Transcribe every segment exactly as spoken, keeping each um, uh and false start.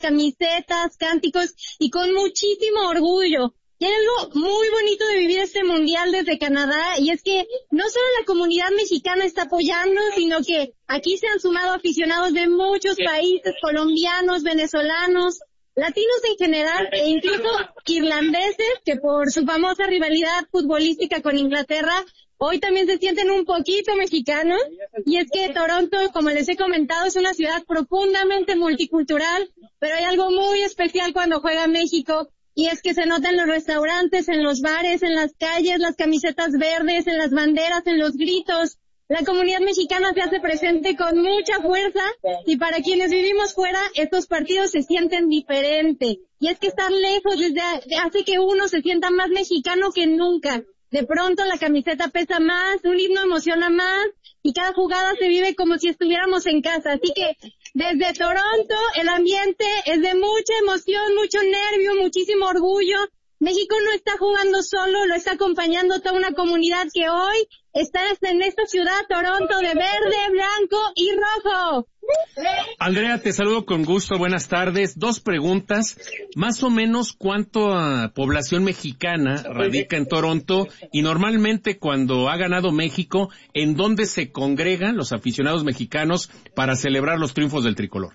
camisetas, cánticos y con muchísimo orgullo. Y hay algo muy bonito de vivir este mundial desde Canadá, y es que no solo la comunidad mexicana está apoyando, sino que aquí se han sumado aficionados de muchos países, colombianos, venezolanos, latinos en general, e incluso irlandeses, que por su famosa rivalidad futbolística con Inglaterra, hoy también se sienten un poquito mexicanos. Y es que Toronto, como les he comentado, es una ciudad profundamente multicultural, pero hay algo muy especial cuando juega México, y es que se nota en los restaurantes, en los bares, en las calles, las camisetas verdes, en las banderas, en los gritos. La comunidad mexicana se hace presente con mucha fuerza, y para quienes vivimos fuera, estos partidos se sienten diferente. Y es que estar lejos desde hace que uno se sienta más mexicano que nunca. De pronto la camiseta pesa más, un himno emociona más, y cada jugada se vive como si estuviéramos en casa. Así que desde Toronto el ambiente es de mucha emoción, mucho nervio, muchísimo orgullo. México no está jugando solo, lo está acompañando toda una comunidad que hoy está en esta ciudad, Toronto, de verde, blanco y rojo. Andrea, te saludo con gusto, buenas tardes. Dos preguntas. Más o menos, ¿cuánta población mexicana radica en Toronto? Y normalmente, cuando ha ganado México, ¿en dónde se congregan los aficionados mexicanos para celebrar los triunfos del tricolor?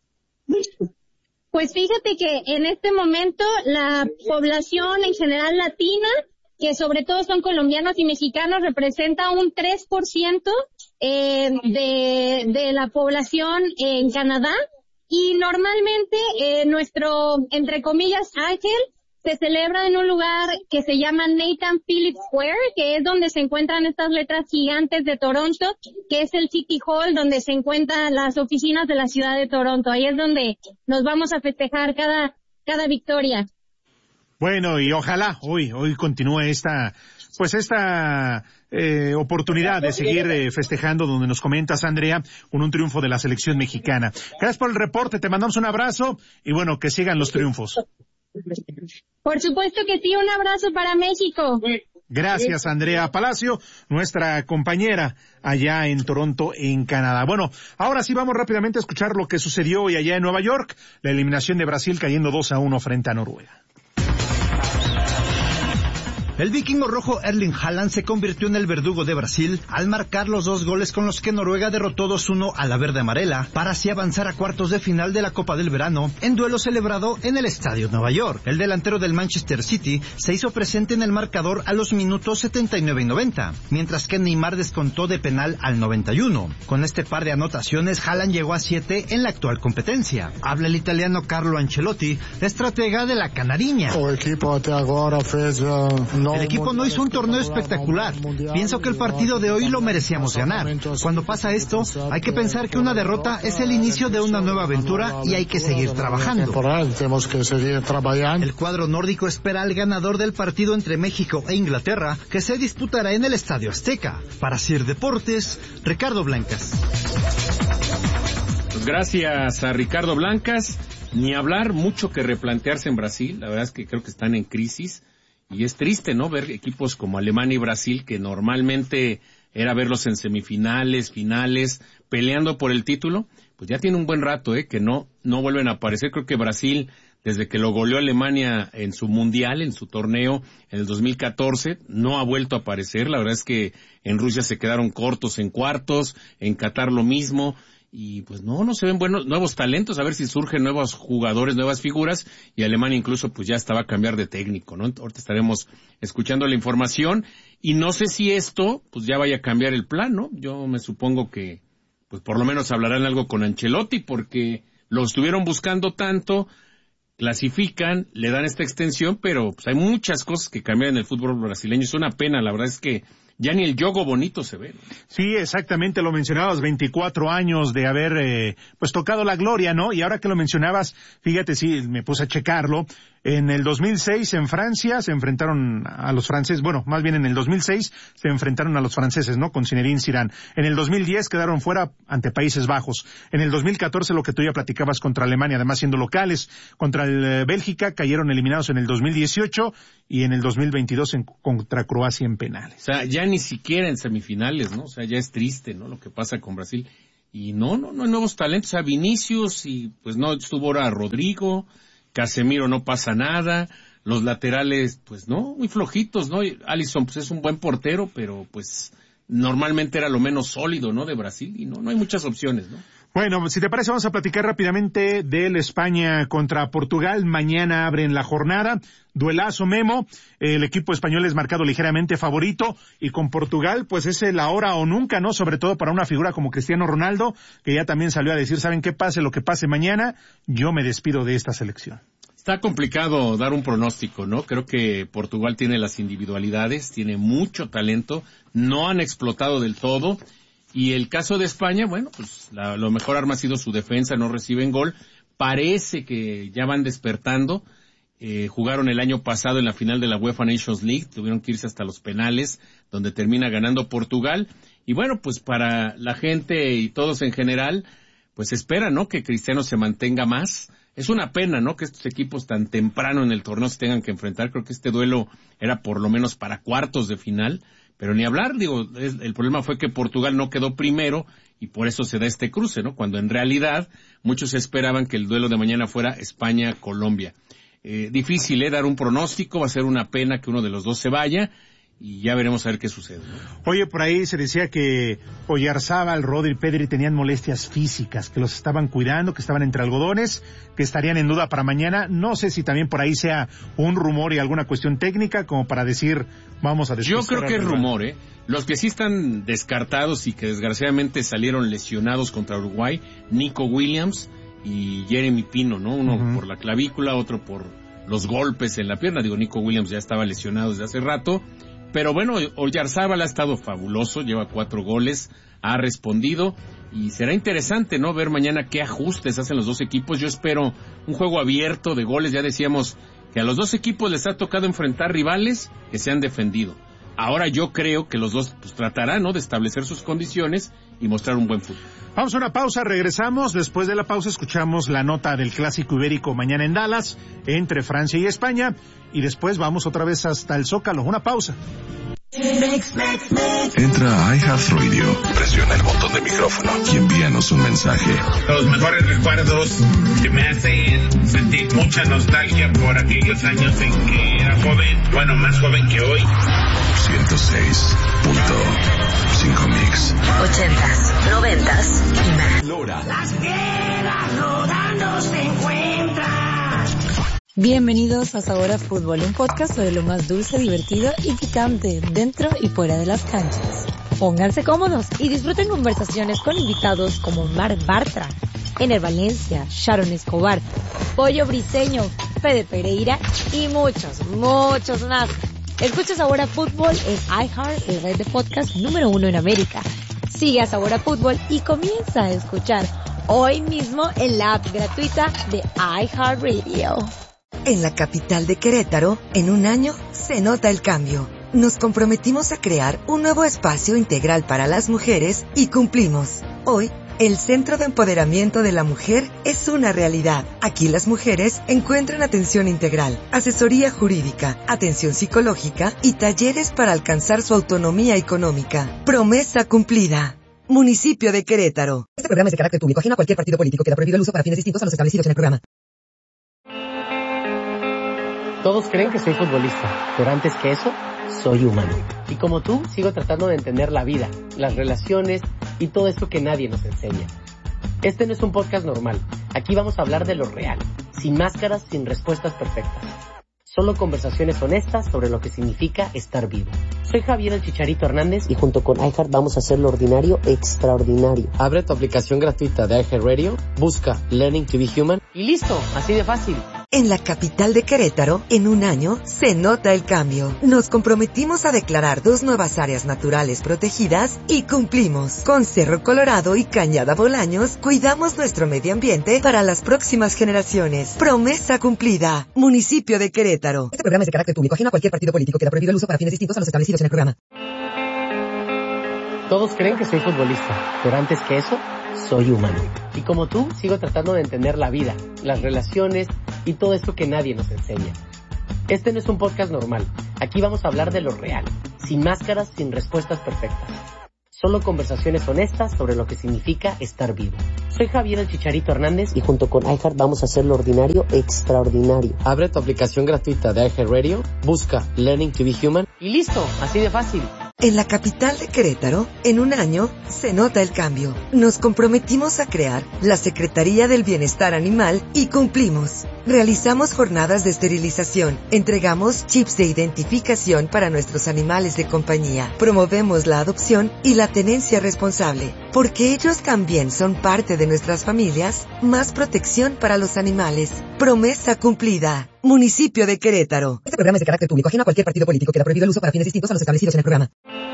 Pues fíjate que en este momento la población en general latina, que sobre todo son colombianos y mexicanos, representa un tres por ciento eh, de, de la población en Canadá, y normalmente eh, nuestro, entre comillas, ángel se celebra en un lugar que se llama Nathan Phillips Square, que es donde se encuentran estas letras gigantes de Toronto, que es el City Hall, donde se encuentran las oficinas de la ciudad de Toronto. Ahí es donde nos vamos a festejar cada, cada victoria. Bueno, y ojalá hoy, hoy continúe esta, pues esta eh, oportunidad de seguir eh, festejando, donde nos comentas, Andrea, con un triunfo de la selección mexicana. Gracias por el reporte, te mandamos un abrazo y bueno, que sigan los triunfos. Por supuesto que sí, un abrazo para México. Gracias, Andrea Palacio, nuestra compañera allá en Toronto, en Canadá. Bueno, ahora sí vamos rápidamente a escuchar lo que sucedió hoy allá en Nueva York, la eliminación de Brasil cayendo dos a uno frente a Noruega. El vikingo rojo Erling Haaland se convirtió en el verdugo de Brasil al marcar los dos goles con los que Noruega derrotó dos uno a la verde amarela para así avanzar a cuartos de final de la Copa del Verano en duelo celebrado en el Estadio Nueva York. El delantero del Manchester City se hizo presente en el marcador a los minutos setenta y nueve y noventa, mientras que Neymar descontó de penal al noventa y uno. Con este par de anotaciones, Haaland llegó a siete en la actual competencia. Habla el italiano Carlo Ancelotti, estratega de la Canariña. El equipo hasta ahora fez, uh, El equipo no hizo un torneo espectacular. Pienso que el partido de hoy lo merecíamos ganar. Cuando pasa esto, hay que pensar que una derrota es el inicio de una nueva aventura y hay que seguir trabajando. El cuadro nórdico espera al ganador del partido entre México e Inglaterra, que se disputará en el Estadio Azteca. Para Sir Deportes, Ricardo Blancas. Gracias a Ricardo Blancas. Ni hablar, mucho que replantearse en Brasil. La verdad es que creo que están en crisis. Y es triste, ¿no?, ver equipos como Alemania y Brasil, que normalmente era verlos en semifinales, finales, peleando por el título, pues ya tiene un buen rato, ¿eh?, que no, no vuelven a aparecer. Creo que Brasil, desde que lo goleó Alemania en su mundial, en su torneo, en el dos mil catorce, no ha vuelto a aparecer. La verdad es que en Rusia se quedaron cortos en cuartos, en Qatar lo mismo. Y pues no, no se ven buenos, nuevos talentos, a ver si surgen nuevos jugadores, nuevas figuras, y Alemania incluso pues ya estaba a cambiar de técnico, ¿no? Ahorita estaremos escuchando la información, y no sé si esto pues ya vaya a cambiar el plan, ¿no? Yo me supongo que pues por lo menos hablarán algo con Ancelotti, porque lo estuvieron buscando tanto, clasifican, le dan esta extensión, pero pues hay muchas cosas que cambian en el fútbol brasileño. Es una pena, la verdad es que ya ni el yogo bonito se ve, ¿no? Sí, exactamente, lo mencionabas, veinticuatro años de haber, eh, pues tocado la gloria, ¿no? Y ahora que lo mencionabas, fíjate, sí, me puse a checarlo. En el dos mil seis en Francia se enfrentaron a los franceses, bueno, más bien en el dos mil seis se enfrentaron a los franceses, ¿no?, con Zinedine Zidane. En el dos mil diez quedaron fuera ante Países Bajos. En el dos mil catorce, lo que tú ya platicabas, contra Alemania, además siendo locales, contra el eh, Bélgica, cayeron eliminados en el dos mil dieciocho, y en el dos mil veintidós en, contra Croacia en penales. O sea, ya ni siquiera en semifinales, ¿no? O sea, ya es triste, ¿no?, lo que pasa con Brasil. y no, no, no hay nuevos talentos, a Vinicius, y pues no estuvo ahora Rodrigo, Casemiro no pasa nada, los laterales, pues no, muy flojitos, ¿no? Alisson, pues es un buen portero, pero pues normalmente era lo menos sólido, ¿no? De Brasil, y no, no hay muchas opciones, ¿no? Bueno, si te parece, vamos a platicar rápidamente del España contra Portugal. Mañana abren la jornada. Duelazo, Memo. El equipo español es marcado ligeramente favorito. Y con Portugal, pues es el ahora o nunca, ¿no? Sobre todo para una figura como Cristiano Ronaldo, que ya también salió a decir, ¿saben qué? Pase lo que pase mañana, yo me despido de esta selección. Está complicado dar un pronóstico, ¿no? Creo que Portugal tiene las individualidades, tiene mucho talento, no han explotado del todo. Y el caso de España, bueno, pues la, lo mejor arma ha sido su defensa, no reciben gol. Parece que ya van despertando. Eh, jugaron el año pasado en la final de la UEFA Nations League, tuvieron que irse hasta los penales, donde termina ganando Portugal. Y bueno, pues para la gente y todos en general, pues espera, ¿no? Que Cristiano se mantenga más. Es una pena, ¿no? Que estos equipos tan temprano en el torneo se tengan que enfrentar. Creo que este duelo era por lo menos para cuartos de final. Pero ni hablar, digo, es, el problema fue que Portugal no quedó primero y por eso se da este cruce, ¿no? Cuando en realidad muchos esperaban que el duelo de mañana fuera España-Colombia. Eh, difícil, ¿eh? Dar un pronóstico, va a ser una pena que uno de los dos se vaya y ya veremos a ver qué sucede, ¿no? Oye, por ahí se decía que Oyarzábal, Rodri, Pedri tenían molestias físicas, que los estaban cuidando, que estaban entre algodones, que estarían en duda para mañana. No sé si también por ahí sea un rumor y alguna cuestión técnica como para decir, vamos a despistar. Yo creo que es rumor, ¿eh? Los que sí están descartados y que desgraciadamente salieron lesionados contra Uruguay, Nico Williams y Jeremy Pino, ¿no? Uno uh-huh. por la clavícula, otro por los golpes en la pierna. Digo, Nico Williams ya estaba lesionado desde hace rato. Pero bueno, Oyarzábal ha estado fabuloso, lleva cuatro goles, ha respondido y será interesante, ¿no? Ver mañana qué ajustes hacen los dos equipos. Yo espero un juego abierto de goles. Ya decíamos que a los dos equipos les ha tocado enfrentar rivales que se han defendido. Ahora yo creo que los dos pues tratarán, ¿no? De establecer sus condiciones y mostrar un buen fútbol. Vamos a una pausa, regresamos. Después de la pausa escuchamos la nota del Clásico Ibérico mañana en Dallas, entre Francia y España. Y después vamos otra vez hasta el Zócalo. Una pausa. Entra a iHeartRadio, presiona el botón de micrófono y envíanos un mensaje. Los mejores recuerdos que me hacen sentir mucha nostalgia por aquellos años en que era joven, bueno, más joven que hoy. ciento seis punto cinco Mix. Ochentas, noventas y más. Lora. Las piedras rodando se encuentran. Bienvenidos a Sabor a Fútbol, un podcast sobre lo más dulce, divertido y picante dentro y fuera de las canchas. Pónganse cómodos y disfruten conversaciones con invitados como Mar Bartra, Ener Valencia, Sharon Escobar, Pollo Briseño, Fede Pereira y muchos, muchos más. Escucha Sabor a Fútbol en iHeart, el red de podcast número uno en América. Sigue a Sabor a Fútbol y comienza a escuchar hoy mismo en la app gratuita de iHeartRadio. En la capital de Querétaro, en un año, se nota el cambio. Nos comprometimos a crear un nuevo espacio integral para las mujeres y cumplimos. Hoy, el Centro de Empoderamiento de la Mujer es una realidad. Aquí las mujeres encuentran atención integral, asesoría jurídica, atención psicológica y talleres para alcanzar su autonomía económica. Promesa cumplida. Municipio de Querétaro. Este programa es de carácter público, ajeno a cualquier partido político. Queda prohibido el uso para fines distintos a los establecidos en el programa. Todos creen que soy futbolista, pero antes que eso, soy humano. Y como tú, sigo tratando de entender la vida, las relaciones y todo esto que nadie nos enseña. Este no es un podcast normal. Aquí vamos a hablar de lo real, sin máscaras, sin respuestas perfectas. Solo conversaciones honestas sobre lo que significa estar vivo. Soy Javier el Chicharito Hernández y junto con iHeart vamos a hacer lo ordinario extraordinario. Abre tu aplicación gratuita de iHeartRadio, busca Learning to be Human y listo, así de fácil. En la capital de Querétaro, en un año, se nota el cambio. Nos comprometimos a declarar dos nuevas áreas naturales protegidas y cumplimos. Con Cerro Colorado y Cañada Bolaños, cuidamos nuestro medio ambiente para las próximas generaciones. Promesa cumplida. Municipio de Querétaro. Este programa es de carácter público, ajeno a cualquier partido político. Queda prohibido el uso para fines distintos a los establecidos en el programa. Todos creen que soy futbolista, pero antes que eso, soy humano. Y como tú, sigo tratando de entender la vida, las relaciones y todo esto que nadie nos enseña. Este no es un podcast normal. Aquí vamos a hablar de lo real, sin máscaras, sin respuestas perfectas. Solo conversaciones honestas sobre lo que significa estar vivo. Soy Javier el Chicharito Hernández y junto con iHeart vamos a hacer lo ordinario extraordinario. Abre tu aplicación gratuita de iHeartRadio, busca Learning to be Human y listo, así de fácil. En la capital de Querétaro, en un año, se nota el cambio. Nos comprometimos a crear la Secretaría del Bienestar Animal y cumplimos. Realizamos jornadas de esterilización, entregamos chips de identificación para nuestros animales de compañía, promovemos la adopción y la tenencia responsable. Porque ellos también son parte de nuestras familias, más protección para los animales. Promesa cumplida. Municipio de Querétaro. Este programa es de carácter público, ajeno a cualquier partido político. Queda prohibido el uso para fines distintos a los establecidos en el programa.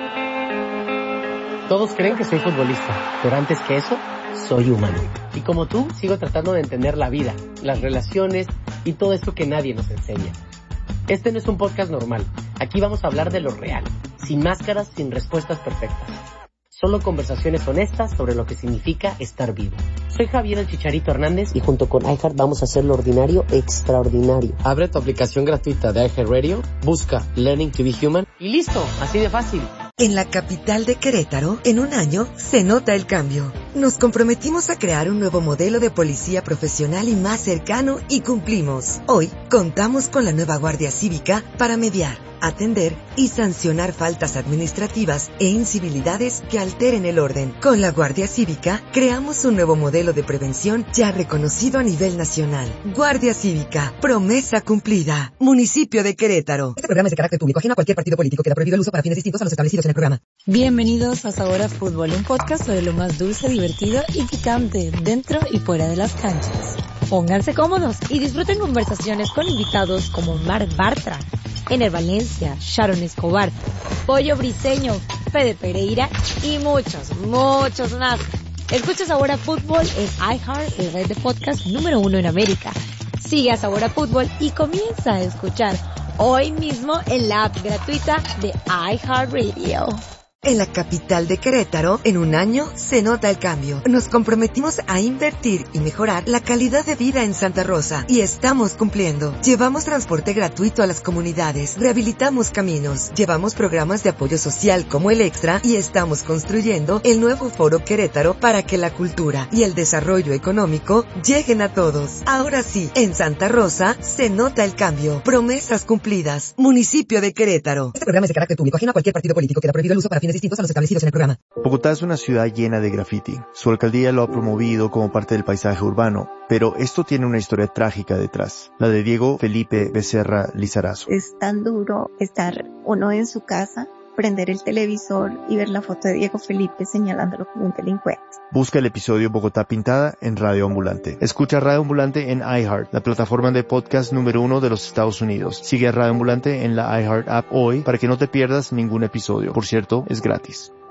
Todos creen que soy futbolista, pero antes que eso, soy humano. Y como tú, sigo tratando de entender la vida, las relaciones y todo esto que nadie nos enseña. Este no es un podcast normal. Aquí vamos a hablar de lo real, sin máscaras, sin respuestas perfectas. Solo conversaciones honestas sobre lo que significa estar vivo. Soy Javier el Chicharito Hernández y junto con iHeart vamos a hacer lo ordinario extraordinario. Abre tu aplicación gratuita de iHeartRadio, busca Learning to be Human y listo, así de fácil. En la capital de Querétaro, en un año, se nota el cambio. Nos comprometimos a crear un nuevo modelo de policía profesional y más cercano y cumplimos. Hoy, contamos con la nueva Guardia Cívica para mediar, atender y sancionar faltas administrativas e incivilidades que alteren el orden. Con la Guardia Cívica, creamos un nuevo modelo de prevención ya reconocido a nivel nacional. Guardia Cívica, promesa cumplida. Municipio de Querétaro. Este programa es de carácter público, ajeno a cualquier partido político. Queda prohibido el uso para fines distintos a los establecidos en el programa. Bienvenidos a Sabor a Fútbol, un podcast sobre lo más dulce, divertido y picante dentro y fuera de las canchas. Pónganse cómodos y disfruten conversaciones con invitados como Marc Bartra, Ener Valencia, Sharon Escobar, Pollo Briseño, Fede Pereira y muchos, muchos más. Escucha Sabor a Fútbol en iHeart, el red de podcast número uno en América. Sigue a Sabor a Fútbol y comienza a escuchar hoy mismo en la app gratuita de iHeartRadio. En la capital de Querétaro, en un año, se nota el cambio. Nos comprometimos a invertir y mejorar la calidad de vida en Santa Rosa. Y estamos cumpliendo. Llevamos transporte gratuito a las comunidades, rehabilitamos caminos, llevamos programas de apoyo social como el Extra y estamos construyendo el nuevo Foro Querétaro para que la cultura y el desarrollo económico lleguen a todos. Ahora sí, en Santa Rosa, se nota el cambio. Promesas cumplidas. Municipio de Querétaro. Este programa es de carácter público, ajeno a cualquier partido político. Queda prohibido el uso para fines distintos a los establecidos en el programa. Bogotá es una ciudad llena de graffiti. Su alcaldía lo ha promovido como parte del paisaje urbano, pero esto tiene una historia trágica detrás, la de Diego Felipe Becerra Lizarazo. Es tan duro estar uno en su casa, prender el televisor y ver la foto de Diego Felipe señalándolo como un delincuente. Busca el episodio Bogotá Pintada en Radio Ambulante. Escucha Radio Ambulante en iHeart, la plataforma de podcast número uno de los Estados Unidos. Sigue a Radio Ambulante en la iHeart app hoy para que no te pierdas ningún episodio. Por cierto, es gratis.